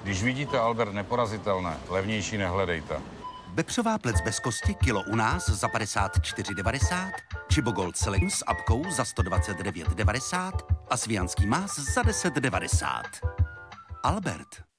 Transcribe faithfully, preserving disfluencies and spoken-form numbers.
Když vidíte Albert neporazitelné, levnější nehledejte. Bepřová plec bez kosti kilo u nás za padesát čtyři devadesát, Chibo Gold Selling s apkou za sto dvacet devět devadesát a svijanský más za deset devadesát. Albert.